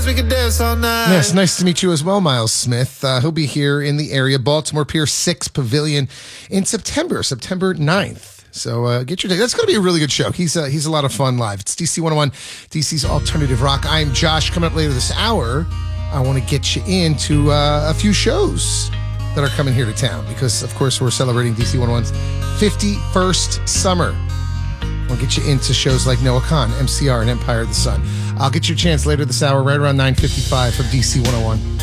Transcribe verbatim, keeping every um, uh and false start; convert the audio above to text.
dance, we can dance all night. Yes, nice to meet you as well, Miles Smith. Uh, he'll be here in the area, Baltimore Pier six Pavilion in September, September ninth. So uh, get your day. That's going to be a really good show. He's uh, he's a lot of fun live. It's D C one oh one, D C's alternative rock. I'm Josh. Coming up later this hour, I want to get you into uh, a few shows that are coming here to town because, of course, we're celebrating D C one oh one's fifty-first summer. We'll get you into shows like Noah Khan, M C R, and Empire of the Sun. I'll get your chance later this hour, right around nine fifty-five from D C one oh one.